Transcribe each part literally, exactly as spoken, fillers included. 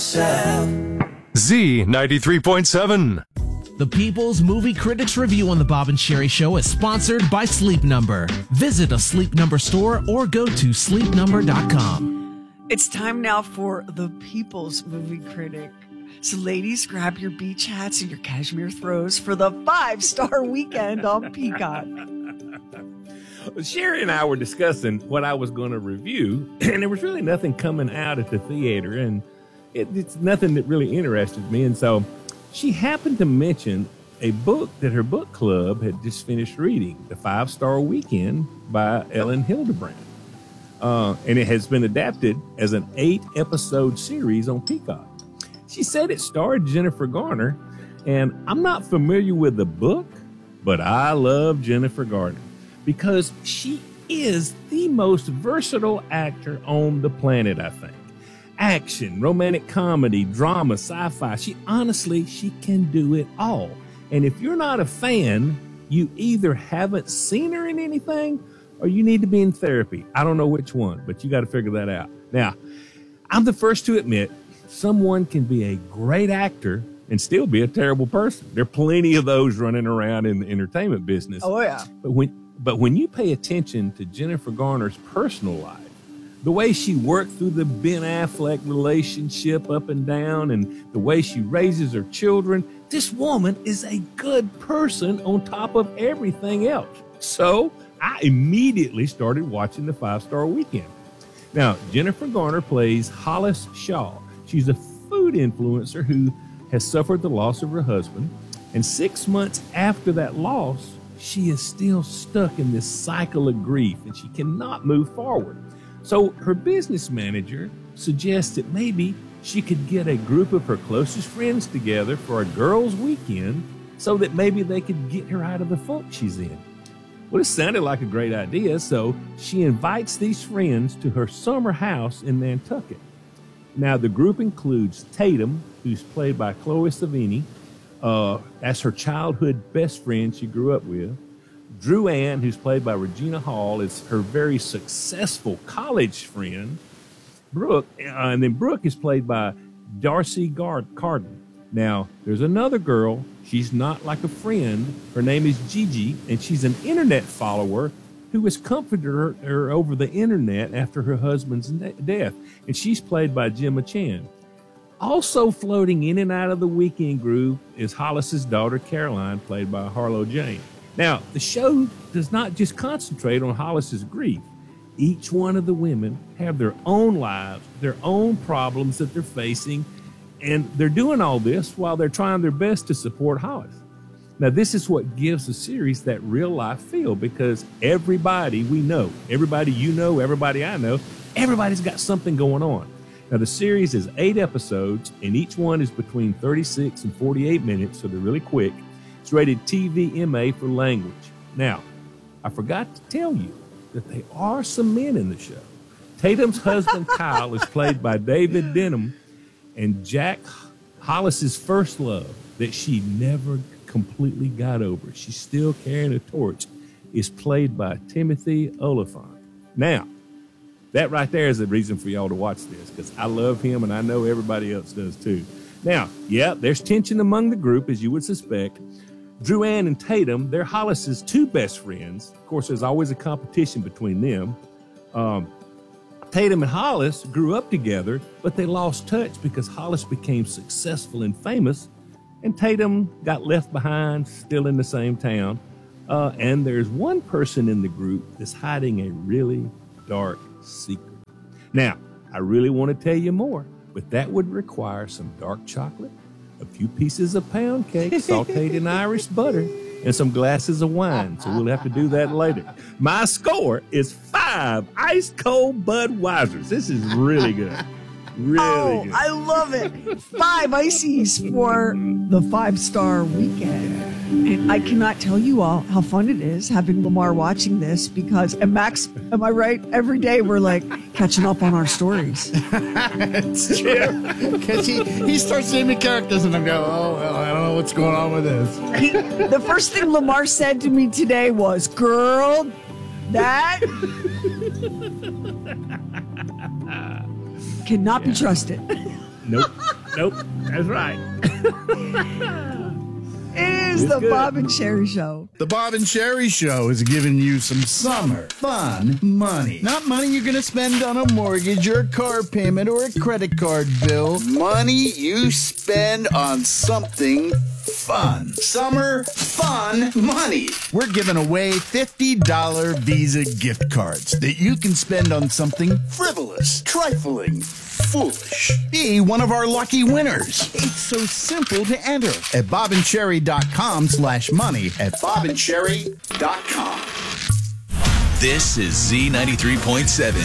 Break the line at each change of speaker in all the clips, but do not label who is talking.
yourself.
Z ninety-three point seven.
The People's Movie Critics Review on the Bob and Sherry Show is sponsored by Sleep Number. Visit a Sleep Number store or go to sleep number dot com.
It's time now for the People's Movie Critic. So ladies, grab your beach hats and your cashmere throws for the five-star weekend on Peacock.
Sherry and I were discussing what I was going to review, and there was really nothing coming out at the theater, and it, it's nothing that really interested me. And so she happened to mention a book that her book club had just finished reading, The Five-Star Weekend by Ellen Hildebrand. Uh, and it has been adapted as an eight-episode series on Peacock. She said it starred Jennifer Garner, and I'm not familiar with the book, but I love Jennifer Garner because she is the most versatile actor on the planet, I think. Action, romantic comedy, drama, sci-fi. She honestly, she can do it all. And if you're not a fan, you either haven't seen her in anything or you need to be in therapy. I don't know which one, but you got to figure that out. Now, I'm the first to admit someone can be a great actor and still be a terrible person. There are plenty of those running around in the entertainment business.
Oh, yeah.
But when, but when you pay attention to Jennifer Garner's personal life, the way she worked through the Ben Affleck relationship up and down and the way she raises her children, this woman is a good person on top of everything else. So I immediately started watching The Five-Star Weekend. Now, Jennifer Garner plays Hollis Shaw. She's a food influencer who has suffered the loss of her husband. And six months after that loss, she is still stuck in this cycle of grief and she cannot move forward. So her business manager suggests that maybe she could get a group of her closest friends together for a girls' weekend so that maybe they could get her out of the funk she's in. Well, it sounded like a great idea, so she invites these friends to her summer house in Nantucket. Now, the group includes Tatum, who's played by Chloe Sevigny. Uh, that's her childhood best friend she grew up with. Drew Ann, who's played by Regina Hall, is her very successful college friend. Brooke, uh, and then Brooke is played by Darcy Gard- Carden. Now, there's another girl. She's not like a friend. Her name is Gigi, and she's an internet follower who has comforted her, her over the internet after her husband's de- death. And she's played by Gemma Chan. Also floating in and out of the weekend group is Hollis's daughter, Caroline, played by Harlow Jane. Now, the show does not just concentrate on Hollis's grief. Each one of the women have their own lives, their own problems that they're facing, and they're doing all this while they're trying their best to support Hollis. Now, this is what gives the series that real-life feel because everybody we know, everybody you know, everybody I know, everybody's got something going on. Now, the series is eight episodes, and each one is between thirty-six and forty-eight minutes, so they're really quick. It's rated T V M A for language. Now, I forgot to tell you that there are some men in the show. Tatum's husband, Kyle, is played by David Denham, and Jack, Hollis's first love that she never completely got over, she's still carrying a torch, is played by Timothy Olyphant. Now, that right there is the reason for y'all to watch this, because I love him and I know everybody else does too. Now, yeah, there's tension among the group, as you would suspect. Drew Ann and Tatum, they're Hollis's two best friends. Of course, there's always a competition between them. Um, Tatum and Hollis grew up together, but they lost touch because Hollis became successful and famous, and Tatum got left behind, still in the same town. Uh, and there's one person in the group that's hiding a really dark secret. Now, I really want to tell you more, but that would require some dark chocolate, a few pieces of pound cake sauteed in Irish butter, and some glasses of wine. So we'll have to do that later. My score is five ice cold Budweisers. This is really good. Really
oh,
good.
I love it. Five ices for the five-star weekend. And I cannot tell you all how fun it is having Lamar watching this because, and Max, am I right? Every day we're like catching up on our stories.
It's true. Because he, he starts naming characters and I go, oh, well, I don't know what's going on with this.
He, the first thing Lamar said to me today was, girl, that cannot yeah. be trusted.
Nope. Nope. That's right.
It is
It's
the
good.
Bob and Sherry Show.
The Bob and Sherry Show is giving you some summer fun money. Not money you're going to spend on a mortgage or a car payment or a credit card bill. Money you spend on something fun. Summer fun money. We're giving away fifty dollars Visa gift cards that you can spend on something frivolous, trifling, foolish. Be one of our lucky winners. It's so simple to enter at bobandcherry.com slash money at bobandcherry dot com.
This is Z ninety-three point seven.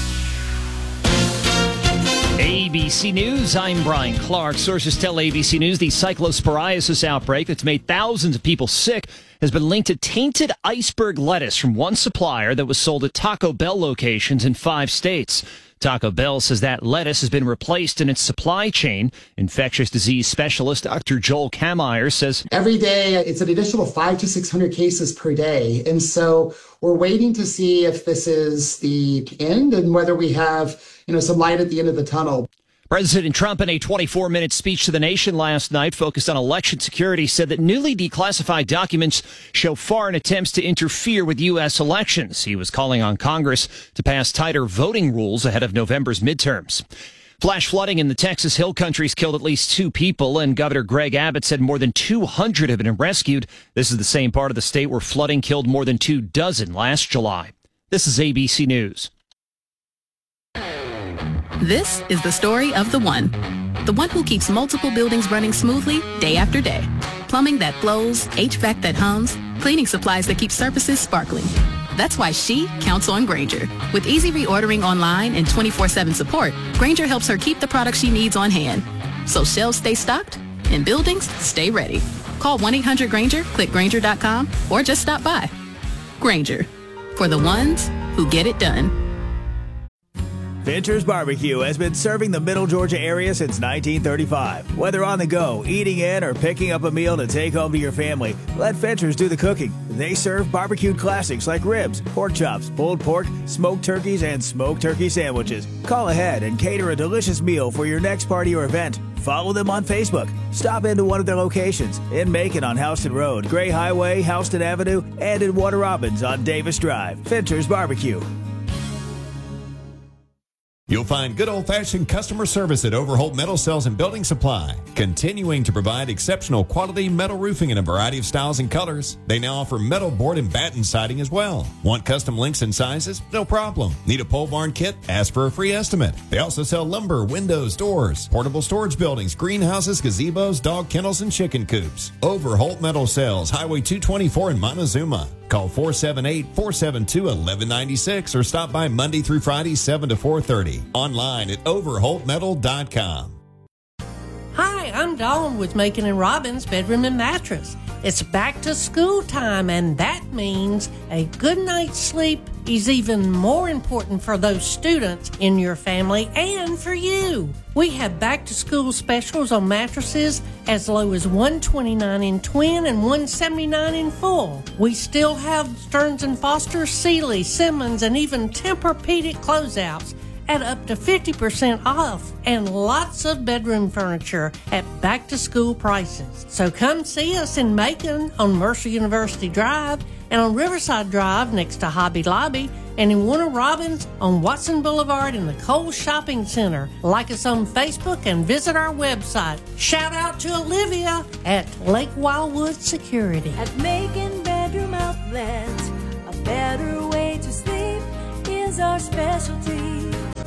A B C News, I'm Brian Clark. Sources tell A B C News the cyclosporiasis outbreak that's made thousands of people sick has been linked to tainted iceberg lettuce from one supplier that was sold at Taco Bell locations in five states. Taco Bell says that lettuce has been replaced in its supply chain. Infectious disease specialist Doctor Joel Kameyer says
every day it's an additional five to six hundred cases per day. And so we're waiting to see if this is the end and whether we have, you know, some light at the end of the tunnel.
President Trump, in a twenty-four minute speech to the nation last night focused on election security, said that newly declassified documents show foreign attempts to interfere with U S elections. He was calling on Congress to pass tighter voting rules ahead of November's midterms. Flash flooding in the Texas Hill Country's killed at least two people, and Governor Greg Abbott said more than two hundred have been rescued. This is the same part of the state where flooding killed more than two dozen last July. This is A B C News.
This is the story of the one. The one who keeps multiple buildings running smoothly day after day. Plumbing that flows, H V A C that hums, cleaning supplies that keep surfaces sparkling. That's why she counts on Grainger. With easy reordering online and twenty-four seven support, Grainger helps her keep the products she needs on hand. So shelves stay stocked and buildings stay ready. Call one eight hundred Grainger, click Grainger dot com, or just stop by. Grainger, for the ones who get it done.
Fincher's Barbecue has been serving the Middle Georgia area since nineteen thirty-five. Whether on the go, eating in, or picking up a meal to take home to your family, let Fincher's do the cooking. They serve barbecued classics like ribs, pork chops, pulled pork, smoked turkeys, and smoked turkey sandwiches. Call ahead and cater a delicious meal for your next party or event. Follow them on Facebook. Stop into one of their locations in Macon on Houston Road, Gray Highway, Houston Avenue, and in Warner Robins on Davis Drive. Fincher's Barbecue.
You'll find good old-fashioned customer service at Overholt Metal Sales and Building Supply, continuing to provide exceptional quality metal roofing in a variety of styles and colors. They now offer metal board and batten siding as well. Want custom links and sizes? No problem. Need a pole barn kit? Ask for a free estimate. They also sell lumber, windows, doors, portable storage buildings, greenhouses, gazebos, dog kennels, and chicken coops. Overholt Metal Sales, Highway two twenty-four in Montezuma. Call four seven eight, four seven two, one one nine six or stop by Monday through Friday, seven to four thirty. Online at overholt metal dot com.
Hi, I'm Dawn with Macon and Robbins Bedroom and Mattress. It's back to school time, and that means a good night's sleep is even more important for those students in your family and for you. We have back to school specials on mattresses as low as one hundred twenty-nine dollars in twin and one hundred seventy-nine dollars in full. We still have Stearns and Foster, Sealy, Simmons, and even Tempur-Pedic closeouts at up to fifty percent off, and lots of bedroom furniture at back-to-school prices. So come see us in Macon on Mercer University Drive and on Riverside Drive next to Hobby Lobby, and in Warner Robins on Watson Boulevard in the Kohl's Shopping Center. Like us on Facebook and visit our website. Shout out to Olivia at Lake Wildwood Security.
At Macon Bedroom Outlet, a better way to sleep is our specialty.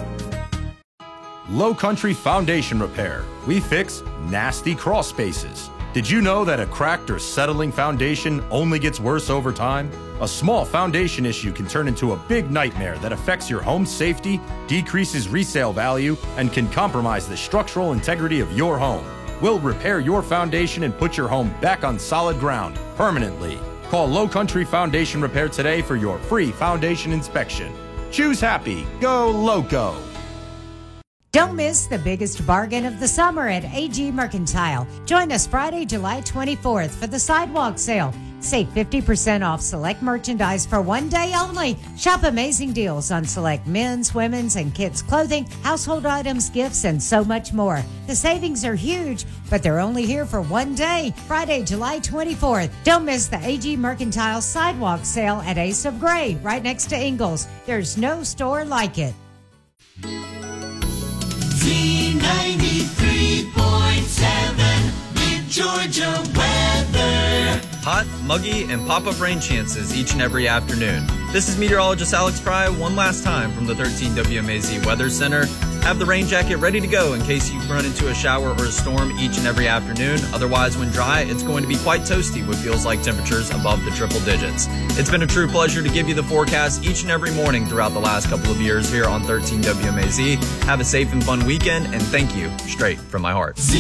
Low Country Foundation Repair. We fix nasty crawl spaces. Did you know that a cracked or settling foundation only gets worse over time? A small foundation issue can turn into a big nightmare that affects your home's safety, decreases resale value, and can compromise the structural integrity of your home. We'll repair your foundation and put your home back on solid ground permanently. Call Low Country Foundation Repair today for your free foundation inspection. Choose happy. Go Loco.
Don't miss the biggest bargain of the summer at A G Mercantile. Join us Friday, July twenty-fourth for the sidewalk sale. Save fifty percent off select merchandise for one day only. Shop amazing deals on select men's, women's, and kids' clothing, household items, gifts, and so much more. The savings are huge, but they're only here for one day, Friday, July twenty-fourth. Don't miss the A G Mercantile Sidewalk Sale at Ace of Gray, right next to Ingles. There's no store like it.
Z ninety-three point seven, Mid-Georgia weather.
Hot, muggy, and pop-up rain chances each and every afternoon. This is meteorologist Alex Fry one last time from the thirteen W M A Z Weather Center. Have the rain jacket ready to go in case you run into a shower or a storm each and every afternoon. Otherwise, when dry, it's going to be quite toasty with feels like temperatures above the triple digits. It's been a true pleasure to give you the forecast each and every morning throughout the last couple of years here on thirteen W M A Z. Have a safe and fun weekend, and thank you straight from my heart.